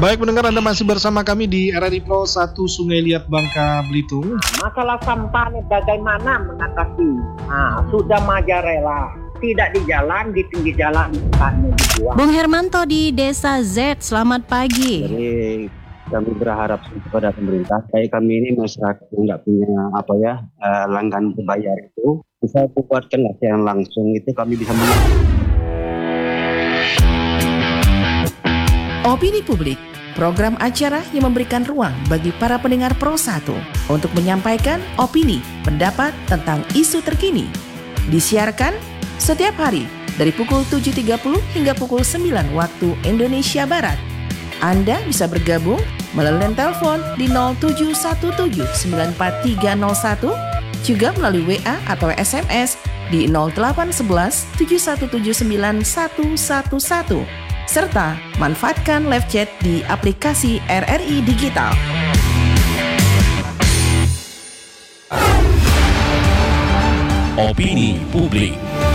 Baik pendengar, Anda masih bersama kami di RRI Pro 1 Sungai Liat, Bangka Belitung. Masalah sampah ini bagaimana mengatasi? Sudah majarela, tidak di jalan, di pinggir jalan bukannya dibuang. Bung Hermanto di Desa Z, selamat pagi. Jadi kami berharap kepada pemerintah, kayak kami ini masyarakat yang nggak punya langganan berbayar itu, bisa buatkan latihan langsung itu kami bisa Opini Publik, program acara yang memberikan ruang bagi para pendengar Pro 1 untuk menyampaikan opini, pendapat tentang isu terkini. Disiarkan setiap hari dari pukul 7.30 hingga pukul 9 waktu Indonesia Barat. Anda bisa bergabung melalui telepon di 0717943101, juga melalui WA atau SMS di 0811 7179 111, serta manfaatkan live chat di aplikasi RRI Digital. Opini Publik.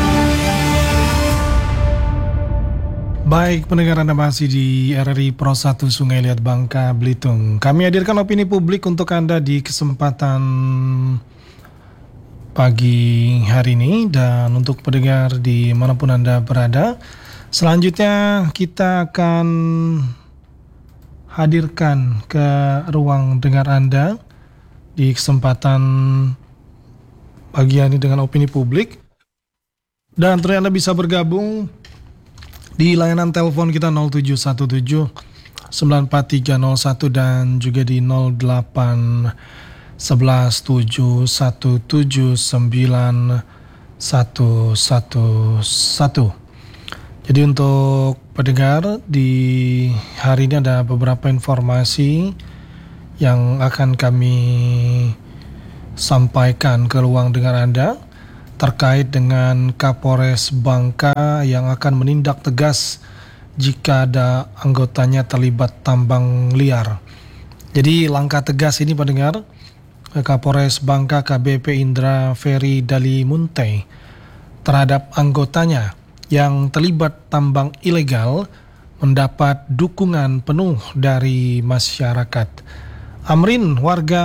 Baik pendengar, Anda masih di RRI Pro 1 Sungai Liat, Bangka Belitung. Kami hadirkan opini publik untuk Anda di kesempatan pagi hari ini. Dan untuk pendengar dimanapun Anda berada, selanjutnya kita akan hadirkan ke ruang dengar Anda di kesempatan pagi ini dengan opini publik. Dan ternyata Anda bisa bergabung di layanan telepon kita 0717 94301 dan juga di 08 11 717 9111. Jadi untuk pendengar, di hari ini ada beberapa informasi yang akan kami sampaikan ke ruang dengar Anda terkait dengan Kapolres Bangka yang akan menindak tegas jika ada anggotanya terlibat tambang liar. Jadi langkah tegas ini pendengar, Kapolres Bangka KBP Indra Ferry Dalimunte terhadap anggotanya yang terlibat tambang ilegal mendapat dukungan penuh dari masyarakat. Amrin, warga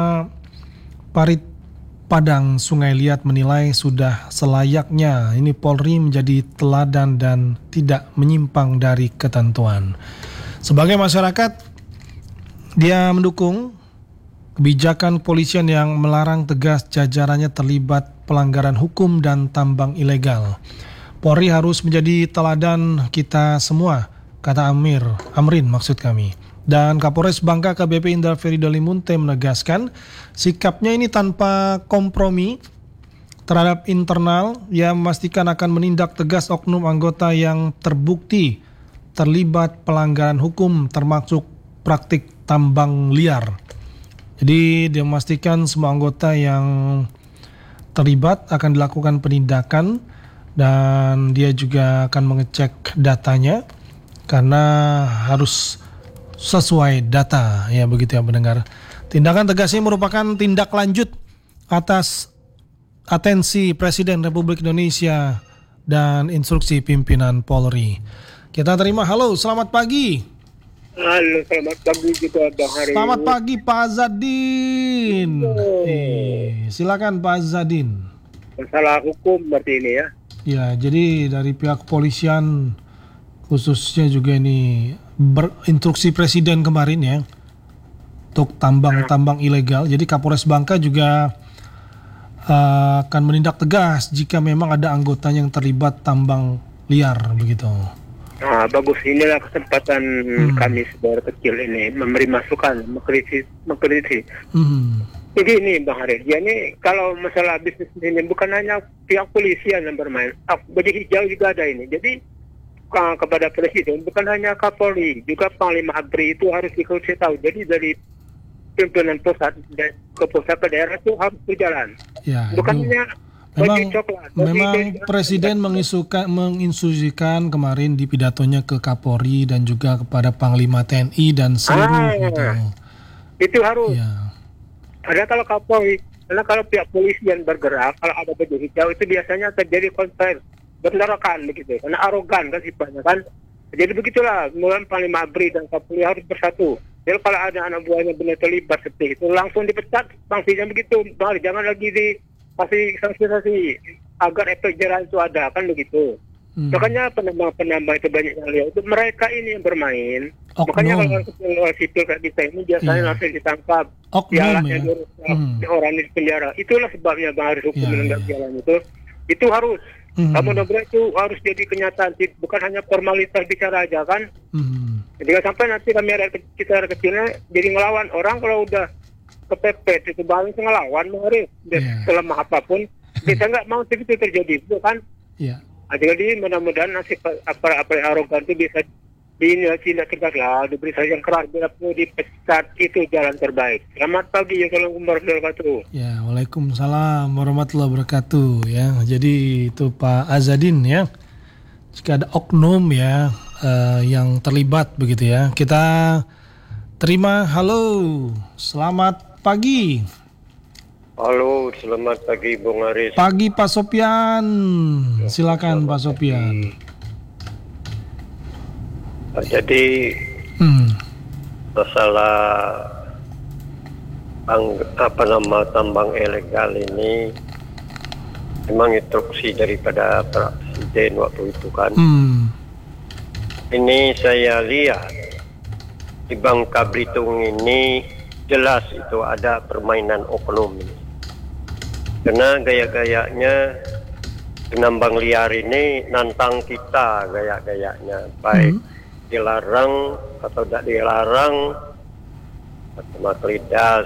Parit Padang Sungai Liat, menilai sudah selayaknya ini Polri menjadi teladan dan tidak menyimpang dari ketentuan. Sebagai masyarakat, dia mendukung kebijakan kepolisian yang melarang tegas jajarannya terlibat pelanggaran hukum dan tambang ilegal. Polri harus menjadi teladan kita semua, kata Amrin maksud kami. Dan Kapolres Bangka KBP Indra Ferry Dalimunte menegaskan sikapnya ini tanpa kompromi terhadap internal. Ia memastikan akan menindak tegas oknum anggota yang terbukti terlibat pelanggaran hukum termasuk praktik tambang liar. Jadi dia memastikan semua anggota yang terlibat akan dilakukan penindakan. Dan dia juga akan mengecek datanya karena harus sesuai data, ya begitu ya pendengar. Tindakan tegas ini merupakan tindak lanjut atas atensi Presiden Republik Indonesia dan instruksi pimpinan Polri. Kita terima. Halo, selamat pagi. Halo, selamat pagi juga Bang Hari. Selamat pagi Pak Zadin. Silakan Pak Zadin. Masalah hukum berarti ini ya. Ya, jadi dari pihak kepolisian khususnya juga ini berinstruksi Presiden kemarin ya untuk tambang ilegal. Jadi Kapolres Bangka juga akan menindak tegas jika memang ada anggotanya yang terlibat tambang liar begitu. Bagus, inilah kesempatan kami saudara kecil ini memberi masukan, mengkritik. Jadi ini Bang Haris, ini kalau masalah bisnis ini bukan hanya pihak polisian yang bermain, baju hijau juga ada ini. Jadi kepada Presiden bukan hanya Kapolri, juga Panglima ABRI itu harus dikasih tahu. Jadi dari pimpinan pusat ke pusat ke daerah itu harus berjalan. Ya, bukan hanya baju coklat. Memang Presiden menginstruksikan kemarin di pidatonya ke Kapolri dan juga kepada Panglima TNI dan seluruh itu. Itu harus. Ya. Ada kalau Kapolri, karena kalau pihak polisian bergerak, kalau ada baju hijau itu biasanya terjadi konflik, bentrokan begitu, karena arogan kan sifatnya kan. Jadi begitulah, mulai Panglima ABRI dan Kapolri harus bersatu. Jadi kalau ada anak buahnya benar terlibat seperti itu, langsung dipecat sanksinya begitu. Jangan lagi dikasih sanksi agar efek jerah itu ada, kan begitu. Makanya penambang itu banyak yang lihat. Itu mereka ini yang bermain. Makanya kalau sipil kayak kita ini biasanya langsung ditangkap. Pialanya orang di penjara. Itulah sebabnya Bang Haris hukum menenggak pialanya itu. Itu harus. Kamu Nobel itu harus jadi kenyataan, bukan hanya formalitas bicara aja kan. Jadi sampai nanti kami kita kecilnya jadi ngelawan orang kalau udah kepepet itu balik ngelawan Bang Haris. Selemah apapun kita nggak mau itu terjadi, bukan? Jadi mudah-mudahan nasib apa arogan itu bisa tidak tegas lah, diberi saja yang keras, bila perlu dipecat, itu jalan terbaik. Selamat pagi ya, Assalamualaikum warahmatullahi wabarakatuh. Ya, Waalaikumsalam warahmatullahi wabarakatuh. Ya, jadi itu Pak Azadin ya. Jika ada oknum ya yang terlibat begitu ya, kita terima. Halo, selamat pagi. Halo, selamat pagi Bung Haris. Pagi Pak Sopian. Silakan Pak Sopian. Jadi masalah tambang ilegal ini memang instruksi daripada Presiden waktu itu kan. Ini saya lihat di Bangka Belitung ini jelas itu ada permainan oknum ini. Karena gaya-gayanya penambang liar ini nantang kita gaya-gayanya, baik dilarang atau tidak dilarang, maklidas,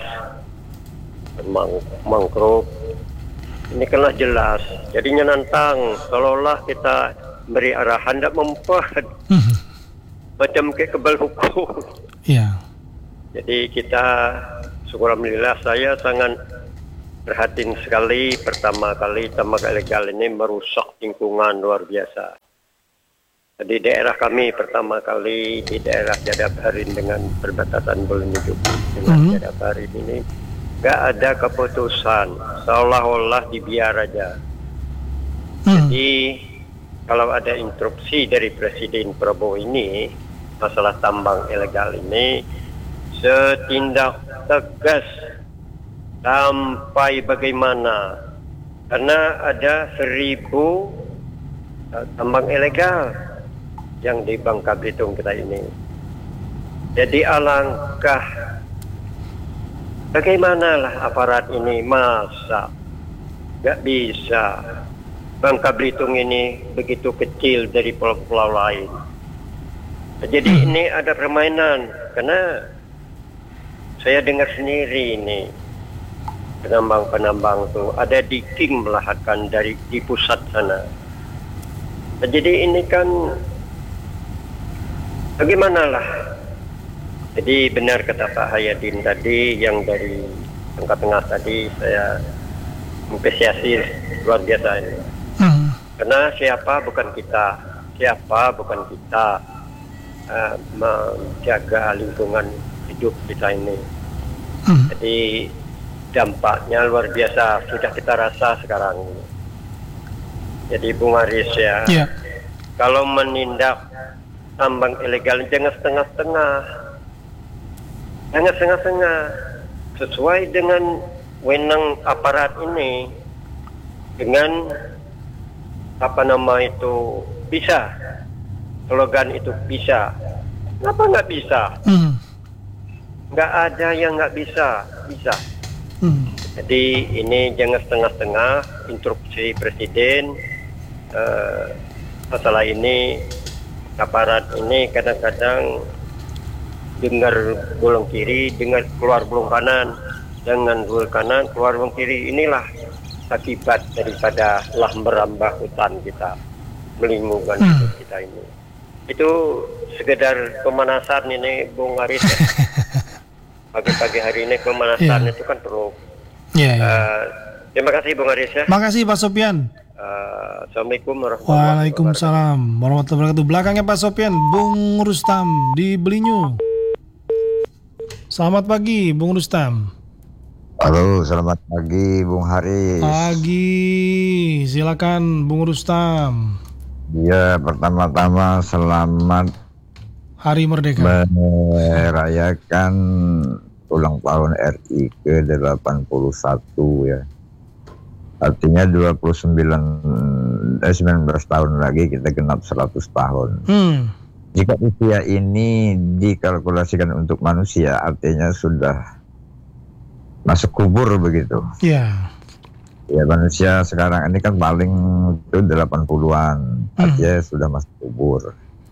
mangrove, ini kena jelas. Jadinya nantang, seolah-olah kita beri arahan, tidak membuat macam kayak kebal hukum. Jadi kita, syukur alhamdulillah, saya sangat perhatiin sekali. Pertama kali tambang ilegal ini merusak lingkungan luar biasa. Di daerah kami pertama kali di daerah Jadabarin dengan perbatasan Bulunyujuk dengan Jadabarin ini nggak ada keputusan, seolah-olah dibiar aja. Jadi kalau ada instruksi dari Presiden Prabowo ini masalah tambang ilegal ini, setindak tegas sampai bagaimana, karena ada 1.000 tambang ilegal yang di Bangka Belitung kita ini. Jadi alangkah bagaimanalah aparat ini, masa gak bisa. Bangka Belitung ini begitu kecil dari pulau-pulau lain. Jadi ini ada permainan, karena saya dengar sendiri ini penambang-penambang itu ada digging melahirkan di pusat sana. Jadi ini kan bagaimanalah. Jadi benar kata Pak Hayadin tadi yang dari Bangka Tengah tadi, saya apresiasi luar biasa ini. Karena siapa bukan kita menjaga lingkungan hidup kita ini. Jadi dampaknya luar biasa sudah kita rasa sekarang. Jadi Bung Haris ya, kalau menindak tambang ilegal jangan setengah-setengah, sesuai dengan wewenang aparat ini, dengan bisa, slogan itu bisa. Kenapa nggak bisa? Nggak ada yang nggak bisa. Jadi ini jangan setengah-setengah. Instruksi Presiden masalah ini, aparat ini kadang-kadang dengar bolong kiri, dengar keluar bolong kanan, jangan bolong kanan keluar bolong kiri. Inilah akibat daripada lah merambah hutan kita, melingkungan hidup kita ini. Itu sekedar pemanasan ini Bung Haris. Pagi-pagi hari ini pemanasan itu kan perlu. Terima kasih Bung Haris ya. Makasih Pak Sopian. Assalamualaikum warahmatullahi wabarakatuh. Waalaikumsalam warahmatullahi wabarakatuh. Belakangnya Pak Sopian, Bung Rustam di Belinyu. Selamat pagi Bung Rustam. Halo, selamat pagi Bung Haris. Pagi, silakan Bung Rustam. Ya, pertama-tama selamat Hari Merdeka. merayakan ulang tahun RI ke-81 ya. Artinya 19 tahun lagi kita genap 100 tahun. Jika usia ini dikalkulasikan untuk manusia, artinya sudah masuk kubur begitu. Ya. Ya, manusia sekarang ini kan paling itu 80-an, artinya sudah masuk kubur.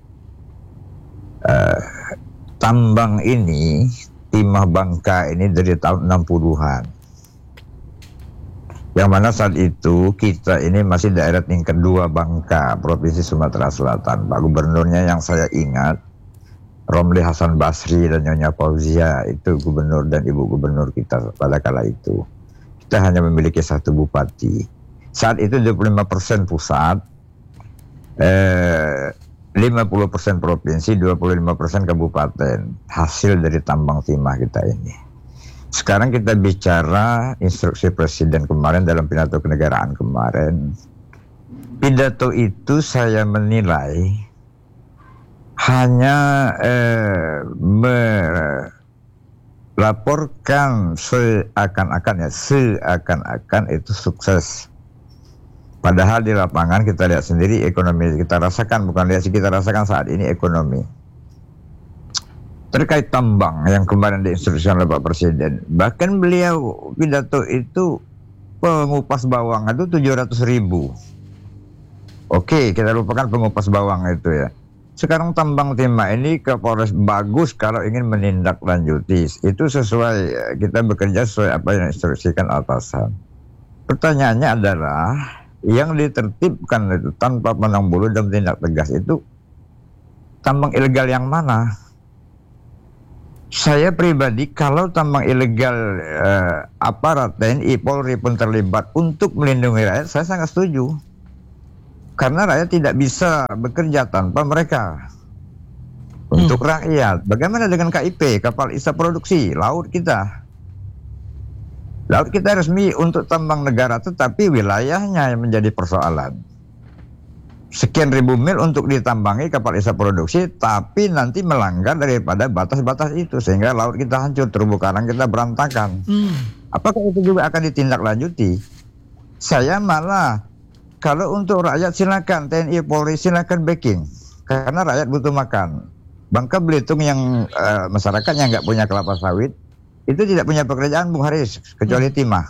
Tambang ini, timah Bangka ini dari tahun 60-an. Yang mana saat itu kita ini masih daerah tingkat 2 Bangka, Provinsi Sumatera Selatan. Pak Gubernurnya yang saya ingat, Romli Hasan Basri dan Nyonya Fauzia, itu gubernur dan ibu gubernur kita pada kala itu. Kita hanya memiliki 1 bupati. Saat itu 25% pusat, 50% provinsi, 25% kabupaten. Hasil dari tambang timah kita ini. Sekarang kita bicara instruksi presiden kemarin dalam pidato kenegaraan kemarin. Pidato itu saya menilai hanya melaporkan seakan-akan itu sukses. Padahal di lapangan kita lihat sendiri ekonomi kita rasakan, bukan lihat sih, kita rasakan saat ini ekonomi. Terkait tambang yang kemarin diinstruksikan oleh Pak Presiden, bahkan beliau pidato itu pengupas bawang itu 700.000. Oke, kita lupakan pengupas bawang itu ya. Sekarang tambang timah ini Kapolres bagus kalau ingin menindaklanjuti. Itu sesuai, kita bekerja sesuai apa yang diinstruksikan atasan. Pertanyaannya adalah, yang ditertibkan itu tanpa pandang bulu dan tindak tegas itu tambang ilegal yang mana? Saya pribadi kalau tambang ilegal aparat TNI, Polri pun terlibat untuk melindungi rakyat, saya sangat setuju. Karena rakyat tidak bisa bekerja tanpa mereka. Untuk rakyat. Bagaimana dengan KIP, kapal ISA produksi, laut kita? Laut kita resmi untuk tambang negara, tetapi wilayahnya yang menjadi persoalan. Sekian ribu mil untuk ditambangi kapal ISA produksi, tapi nanti melanggar daripada batas-batas itu, sehingga laut kita hancur, terumbu karang kita berantakan. Apakah itu juga akan ditindaklanjuti? Saya malah, kalau untuk rakyat silakan, TNI, Polri silakan backing, karena rakyat butuh makan. Bangka Belitung yang masyarakat yang nggak punya kelapa sawit, itu tidak punya pekerjaan, Bung Haris, kecuali timah.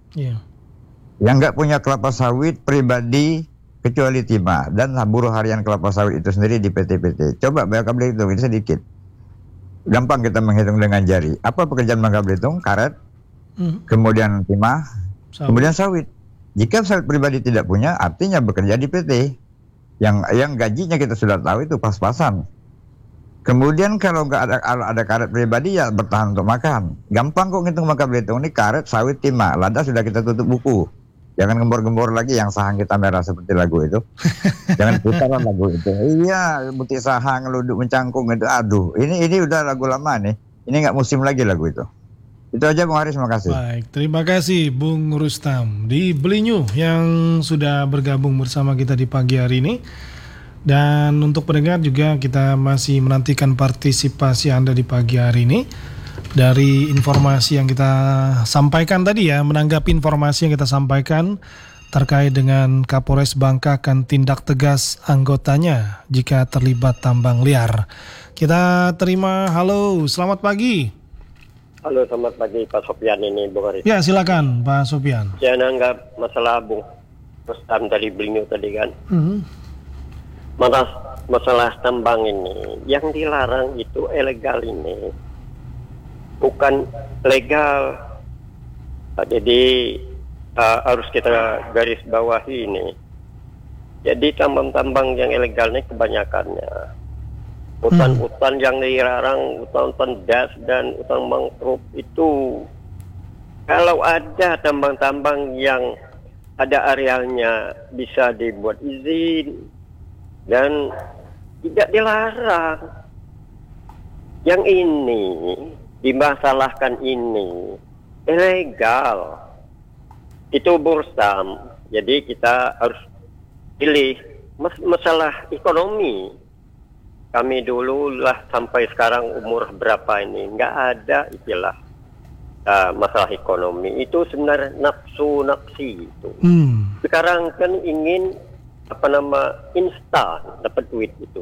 Yang nggak punya kelapa sawit pribadi kecuali timah, dan buruh harian kelapa sawit itu sendiri di PT-PT. Coba Bangka Belitung, ini sedikit. Gampang kita menghitung dengan jari. Apa pekerjaan Bangka Belitung? Karet, kemudian timah, kemudian sawit. Jika sawit pribadi tidak punya, artinya bekerja di PT. Yang gajinya kita sudah tahu itu pas-pasan. Kemudian kalau nggak ada karet pribadi, ya bertahan untuk makan. Gampang kok ngitung Bangka Belitung ini karet, sawit, timah. Lada sudah kita tutup buku. Jangan gembor-gembor lagi yang sahang kita merah seperti lagu itu. Jangan putaran lagu itu. Iya, putih sahang, luduk mencangkung itu. Aduh, ini udah lagu lama nih. Ini nggak musim lagi lagu itu. Itu aja Bung Haris, terima kasih. Baik, terima kasih Bung Rustam di Belinyu yang sudah bergabung bersama kita di pagi hari ini. Dan untuk pendengar juga kita masih menantikan partisipasi Anda di pagi hari ini. Dari informasi yang kita sampaikan tadi ya, menanggapi informasi yang kita sampaikan terkait dengan Kapolres Bangka akan tindak tegas anggotanya jika terlibat tambang liar. Kita terima, halo, selamat pagi. Halo, selamat pagi Pak Sofian ini, Bung Haris. Ya, silakan Pak Sofian. Saya nanggap masalah Bung Rustam dari Belinyu tadi kan. Masalah tambang ini, yang dilarang itu ilegal ini, bukan legal. Jadi harus kita garis bawahi ini. Jadi tambang-tambang yang ilegal ini kebanyakannya hutan-hutan yang dilarang, hutan-hutan das dan hutan mangrove itu. Kalau ada tambang-tambang yang ada arealnya bisa dibuat izin dan tidak dilarang. Yang ini dimasalahkan ini ilegal. Itu Bung Rustam. Jadi kita harus pilih masalah ekonomi. Kami dulu lah sampai sekarang umur berapa ini nggak ada istilah masalah ekonomi. Itu sebenarnya nafsu-nafsi itu. Sekarang kan ingin instan dapat duit itu.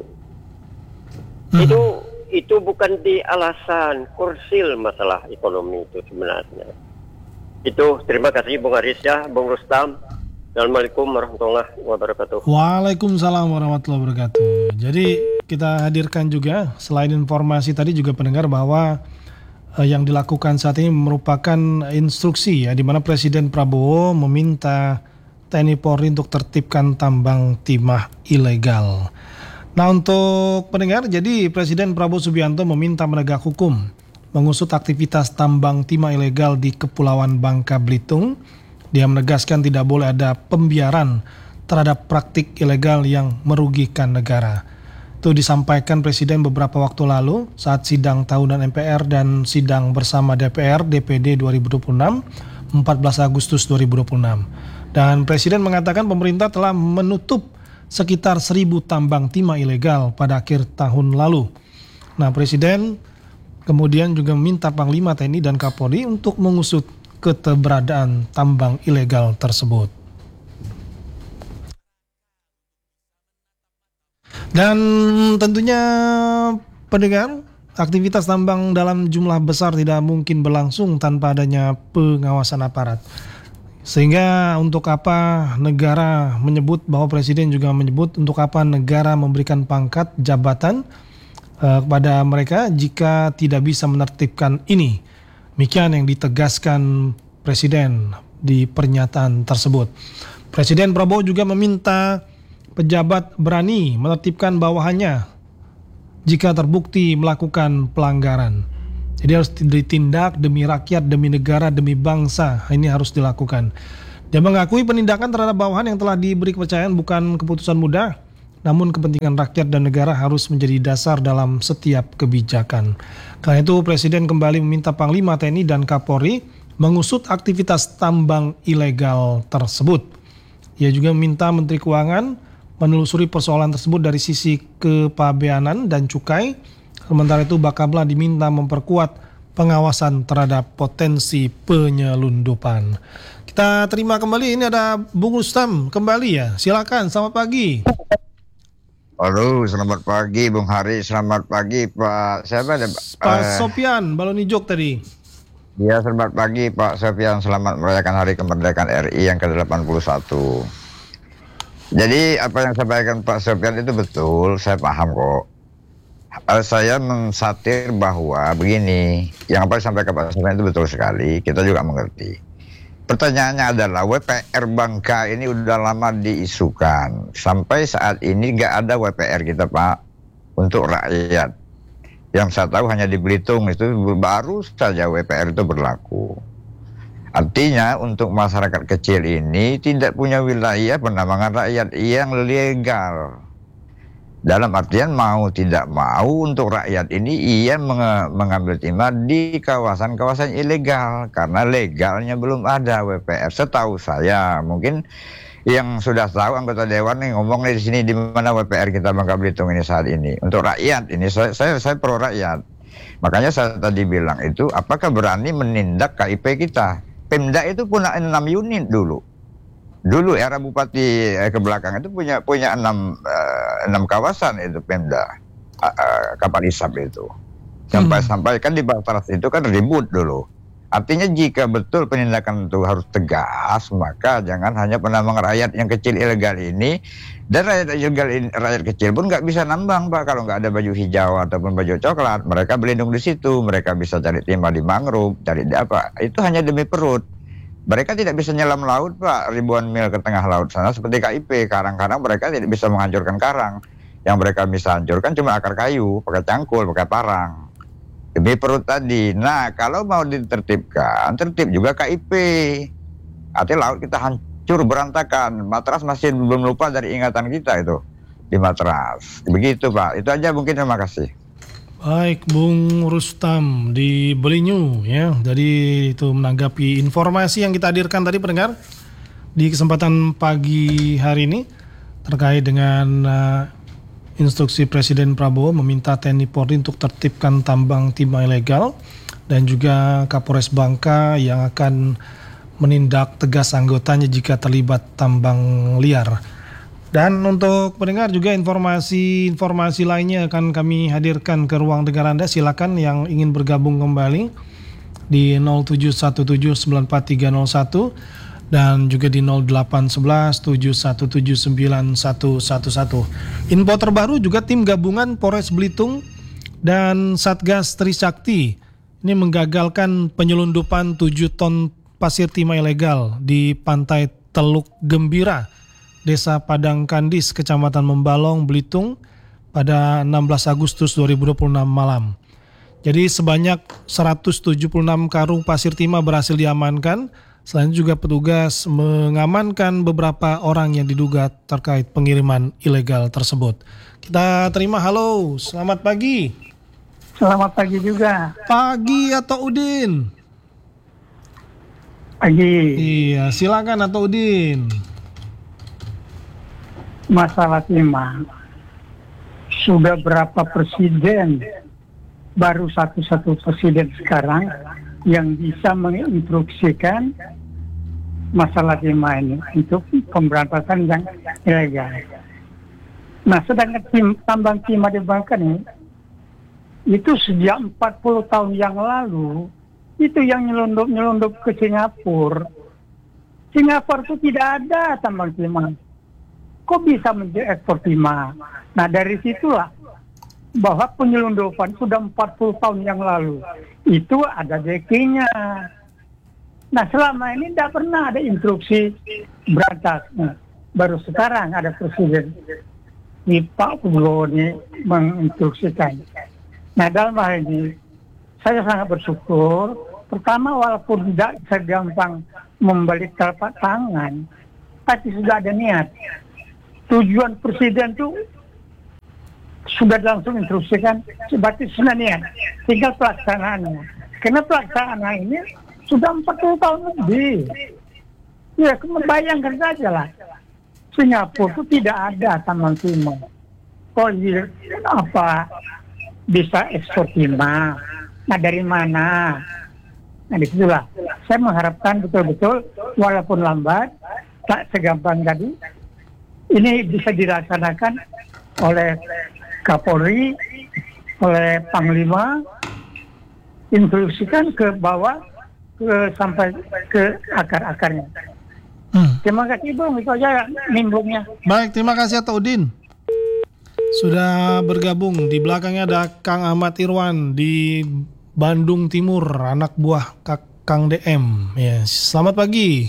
Itu bukan di alasan kursil masalah ekonomi itu sebenarnya. Itu terima kasih Bung Haris ya, Bung Rustam. Assalamualaikum warahmatullahi wabarakatuh. Waalaikumsalam warahmatullahi wabarakatuh. Jadi kita hadirkan juga selain informasi tadi juga pendengar bahwa yang dilakukan saat ini merupakan instruksi ya, di mana Presiden Prabowo meminta TNI Polri untuk tertibkan tambang timah ilegal. Nah, untuk pendengar, jadi Presiden Prabowo Subianto meminta penegak hukum mengusut aktivitas tambang timah ilegal di Kepulauan Bangka Belitung. Dia menegaskan tidak boleh ada pembiaran terhadap praktik ilegal yang merugikan negara. Itu disampaikan Presiden beberapa waktu lalu saat sidang tahunan MPR dan sidang bersama DPR DPD 2026 14 Agustus 2026. Dan Presiden mengatakan pemerintah telah menutup sekitar 1.000 tambang timah ilegal pada akhir tahun lalu. Nah, Presiden kemudian juga meminta Panglima TNI dan Kapolri untuk mengusut keberadaan tambang ilegal tersebut. Dan tentunya pendengar, aktivitas tambang dalam jumlah besar tidak mungkin berlangsung tanpa adanya pengawasan aparat. Sehingga untuk apa negara menyebut, bahwa Presiden juga menyebut untuk apa negara memberikan pangkat jabatan kepada mereka jika tidak bisa menertibkan ini. Demikian yang ditegaskan Presiden di pernyataan tersebut. Presiden Prabowo juga meminta pejabat berani menertibkan bawahannya jika terbukti melakukan pelanggaran. Jadi harus ditindak demi rakyat, demi negara, demi bangsa. Ini harus dilakukan. Dia mengakui penindakan terhadap bawahan yang telah diberi kepercayaan bukan keputusan mudah, namun kepentingan rakyat dan negara harus menjadi dasar dalam setiap kebijakan. Karena itu Presiden kembali meminta Panglima TNI dan Kapolri mengusut aktivitas tambang ilegal tersebut. Ia juga meminta Menteri Keuangan menelusuri persoalan tersebut dari sisi kepabeanan dan cukai. Sementara itu Bakamla diminta memperkuat pengawasan terhadap potensi penyelundupan. Kita terima kembali, ini ada Bung Rustam kembali ya. Silakan, selamat pagi. Halo, selamat pagi Bung Hari, selamat pagi Pak. Siapa ada? Pak Sofian, Balon Hijau tadi. Ya, selamat pagi Pak Sofian, selamat merayakan Hari Kemerdekaan RI yang ke-81. Jadi apa yang disampaikan Pak Sofian itu betul, saya paham kok. Saya mensatir bahwa begini, yang apa disampaikan Pak Sofian itu betul sekali, kita juga mengerti. Pertanyaannya adalah WPR Bangka ini udah lama diisukan. Sampai saat ini nggak ada WPR kita Pak untuk rakyat. Yang saya tahu hanya di Belitung itu baru saja WPR itu berlaku. Artinya untuk masyarakat kecil ini tidak punya wilayah penambangan rakyat yang legal. Dalam artian mau tidak mau untuk rakyat ini ia mengambil timah di kawasan-kawasan ilegal karena legalnya belum ada WPR. Setahu saya, mungkin yang sudah tahu anggota dewan yang ngomong di sini di mana WPR kita Bangka Belitung ini saat ini untuk rakyat ini saya pro rakyat. Makanya saya tadi bilang itu apakah berani menindak KIP kita? Pemda itu punya 6 unit dulu. Dulu era bupati ke belakang itu punya 6 kawasan itu Pemda kapal isap itu. Sampai kan di Batras itu kan ribut dulu. Artinya jika betul penindakan itu harus tegas, maka jangan hanya penambang rakyat yang kecil ilegal ini. Dan rakyat ilegal ini, rakyat kecil pun nggak bisa nambang Pak kalau nggak ada baju hijau ataupun baju coklat. Mereka berlindung di situ, mereka bisa cari timah di mangrove, cari di apa. Itu hanya demi perut. Mereka tidak bisa nyelam laut Pak, ribuan mil ke tengah laut sana seperti KIP. Karang-karang mereka tidak bisa menghancurkan karang. Yang mereka bisa hancurkan cuma akar kayu, pakai cangkul, pakai parang. Demi perut tadi. Nah, kalau mau ditertibkan, tertib juga KIP. Artinya laut kita hancur berantakan. Matras masih belum lupa dari ingatan kita itu di Matras. Begitu Pak. Itu aja mungkin, terima kasih. Baik, Bung Rustam di Belinyu ya. Jadi itu menanggapi informasi yang kita hadirkan tadi pendengar di kesempatan pagi hari ini. terkait dengan instruksi Presiden Prabowo meminta TNI Polri untuk tertibkan tambang timah ilegal dan juga Kapolres Bangka yang akan menindak tegas anggotanya jika terlibat tambang liar. Dan untuk pendengar juga informasi lainnya akan kami hadirkan ke ruang dengar Anda. Silakan yang ingin bergabung kembali di 0717943001 dan juga di 0811717911. Info terbaru juga tim gabungan Polres Belitung dan Satgas Trisakti ini menggagalkan penyelundupan 7 ton pasir timah ilegal di pantai Teluk Gembira, Desa Padang Kandis, Kecamatan Membalong, Belitung pada 16 Agustus 2026 malam. Jadi sebanyak 176 karung pasir timah berhasil diamankan. Selain juga petugas mengamankan beberapa orang yang diduga terkait pengiriman ilegal tersebut. Kita terima halo, selamat pagi. Selamat pagi juga. Pagi atau Udin? Pagi. Iya, silakan atau Udin. Masalah timah. Sudah berapa presiden? Baru satu presiden sekarang yang bisa menginstruksikan masalah timah ini untuk pemberantasan yang ilegal. Nah, sedangkan tambang timah di Bangka ini itu sejak 40 tahun yang lalu itu yang nyelundup ke Singapura. Singapura itu tidak ada tambang timah. Kok bisa menjadi ekspor timah? Nah, dari situlah bahwa penyelundupan sudah 40 tahun yang lalu itu ada dekinya. Nah, selama ini tidak pernah ada instruksi berantas. Nah, baru sekarang ada presiden di Pak Prabowo ini menginstruksikan. Nah, dalam hal ini saya sangat bersyukur. Pertama, walaupun tidak segampang membalik telapak tangan, tapi sudah ada niat. Tujuan presiden itu sudah langsung instruksikan, berarti sudah niat. Tinggal pelaksanaannya. Karena pelaksanaan ini sudah 40 tahun lebih. Ya, bayangkan saja lah. Singapura itu tidak ada tambang timah. Oh iya, apa bisa ekspor timah? Nah, dari mana? Nah, disitulah saya mengharapkan betul-betul walaupun lambat, tak segampang tadi, ini bisa dilaksanakan oleh Kapolri, oleh Panglima, instruksikan ke bawah, sampai ke akar-akarnya. Terima kasih Bung, itu aja nimbungnya. Baik, terima kasih Atau Udin. Sudah bergabung, di belakangnya ada Kang Ahmad Irwan di Bandung Timur, anak buah Kang DM. Ya, selamat pagi.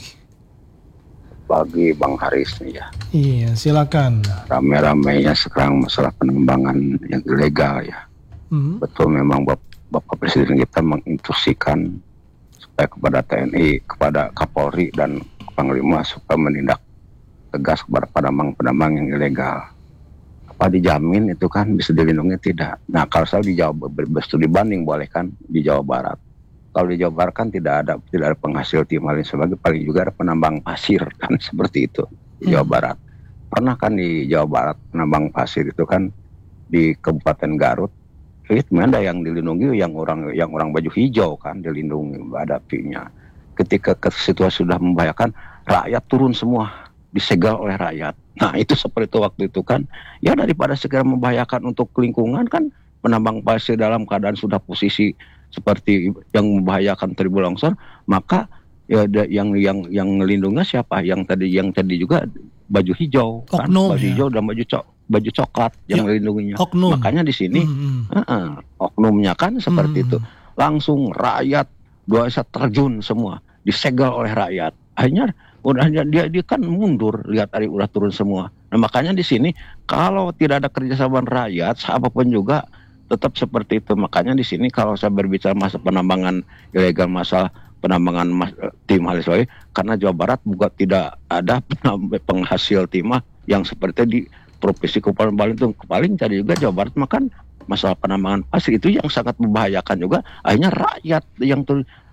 Pagi Bang Haris nih ya. Iya, silakan. Rame-ramenya sekarang masalah penambangan yang ilegal ya. Betul memang Bapak Presiden kita menginstruksikan supaya kepada TNI, kepada Kapolri dan Panglima supaya menindak tegas kepada penambang-penambang yang ilegal. Apa dijamin itu kan bisa dilindungi tidak? Nah, kalau saya di Jawa studi banding boleh kan di Jawa Barat. Kalau di Jawa Barat kan tidak ada penghasil timah dan sebagainya, paling juga ada penambang pasir kan seperti itu di Jawa Barat. Pernah kan di Jawa Barat penambang pasir itu kan di Kabupaten Garut, itu ada yang dilindungi yang orang baju hijau kan dilindungi, ada fee-nya. Ketika situasi sudah membahayakan, rakyat turun semua, disegel oleh rakyat. Nah, itu seperti waktu itu kan, ya daripada segera membahayakan untuk lingkungan kan, penambang pasir dalam keadaan sudah posisi seperti yang membahayakan terjadi longsor, maka ya yang melindungi siapa? Yang tadi juga baju hijau, kan? Baju hijau dan baju coklat yang melindunginya. Makanya di sini oknumnya kan seperti itu. Langsung rakyat dua terjun semua, disegel oleh rakyat. Akhirnya dia kan mundur, lihat hari udah turun semua. Nah, makanya di sini kalau tidak ada kerjasama rakyat, apapun juga tetap seperti itu. Makanya di sini kalau saya berbicara masalah penambangan ilegal, masalah penambangan timah dan karena Jawa Barat juga tidak ada penghasil timah yang seperti di provinsi Kepulauan Belitung. Paling tadi juga Jawa Barat makan masalah penambangan pasir itu yang sangat membahayakan juga. Akhirnya rakyat yang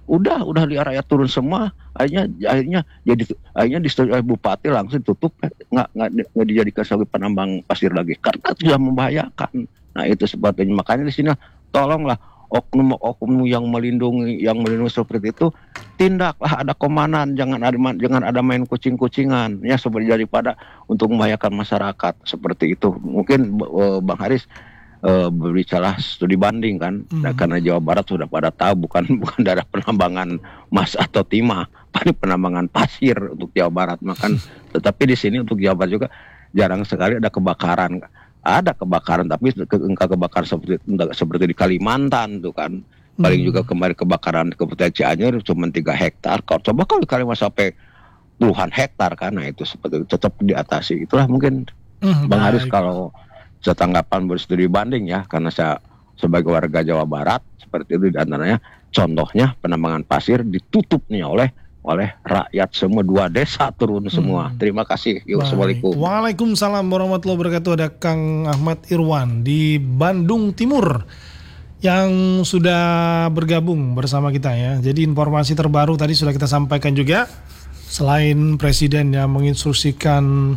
udah rakyat turun semua, akhirnya disetujui oleh bupati langsung tutup, nggak dijadikan sebagai penambang pasir lagi karena sudah membahayakan. Nah itu sebetulnya, makanya di sini tolonglah oknum yang melindungi seperti itu, tindaklah, ada komandan, jangan ada main kucing-kucingan ya, seperti daripada untuk membahayakan masyarakat seperti itu. Mungkin Bang Haris berbicara studi banding kan, nah, karena Jawa Barat sudah pada tahu bukan daerah penambangan emas atau timah, tapi penambangan pasir untuk Jawa Barat. Tetapi di sini untuk Jawa Barat juga jarang sekali ada kebakaran. Ada kebakaran, tapi kebakaran seperti di Kalimantan tuh kan. Paling juga kemarin kebakaran di Kabupaten Cianjur cuma 3 hektar. Coba kalau di Kalimantan sampai puluhan hektar kan, nah itu seperti itu, tetap diatasi. Itulah mungkin Bang Haris kalau saya tanggapan berstudi banding ya, karena saya sebagai warga Jawa Barat seperti itu, diantaranya contohnya penambangan pasir ditutup nih oleh rakyat semua, 2 desa turun semua. Terima kasih. Assalamualaikum. Waalaikumsalam warahmatullahi wabarakatuh. Ada Kang Ahmad Irwan di Bandung Timur yang sudah bergabung bersama kita ya. Jadi informasi terbaru tadi sudah kita sampaikan juga, selain Presiden yang menginstruksikan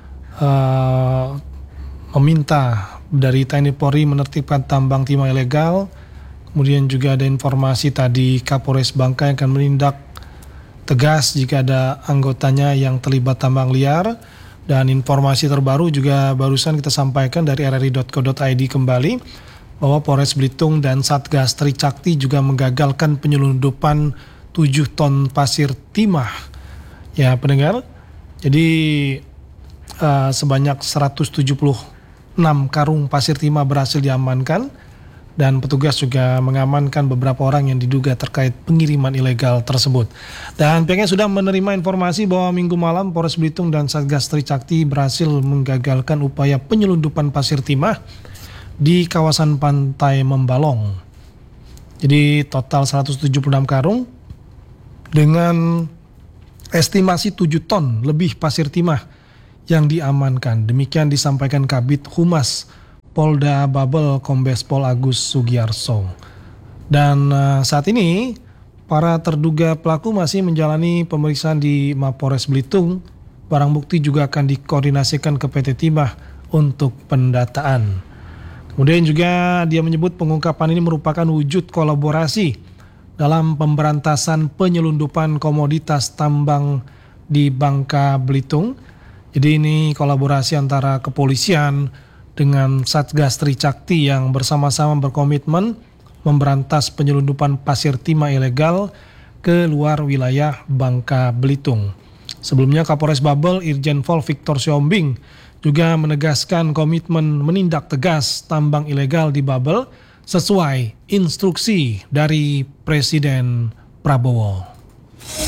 meminta dari TNI Polri menertibkan tambang timah ilegal. Kemudian juga ada informasi tadi Kapolres Bangka yang akan menindak tegas jika ada anggotanya yang terlibat tambang liar. Dan informasi terbaru juga barusan kita sampaikan dari rri.co.id kembali, bahwa Polres Belitung dan Satgas Tricakti juga menggagalkan penyelundupan 7 ton pasir timah. Ya pendengar, jadi sebanyak 176 karung pasir timah berhasil diamankan, dan petugas juga mengamankan beberapa orang yang diduga terkait pengiriman ilegal tersebut. Dan pihaknya sudah menerima informasi bahwa minggu malam Polres Belitung dan Satgas Tricakti berhasil menggagalkan upaya penyelundupan pasir timah di kawasan Pantai Membalong. Jadi total 176 karung dengan estimasi 7 ton lebih pasir timah yang diamankan. Demikian disampaikan Kabid Humas Polda Babel Kombes Pol Agus Sugiarso. Dan saat ini para terduga pelaku masih menjalani pemeriksaan di Mapores Belitung. Barang bukti juga akan dikoordinasikan ke PT Timah untuk pendataan. Kemudian juga dia menyebut pengungkapan ini merupakan wujud kolaborasi dalam pemberantasan penyelundupan komoditas tambang di Bangka Belitung. Jadi ini kolaborasi antara kepolisian dengan Satgas Tricakti yang bersama-sama berkomitmen memberantas penyelundupan pasir timah ilegal ke luar wilayah Bangka Belitung. Sebelumnya Kapolres Babel Irjen Pol Victor Siombing juga menegaskan komitmen menindak tegas tambang ilegal di Babel sesuai instruksi dari Presiden Prabowo.